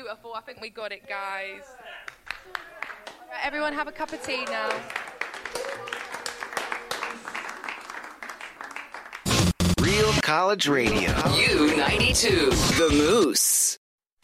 beautiful. I think we got it, guys. Right, everyone have a cup of tea now. Real College Radio. U92. The Moose.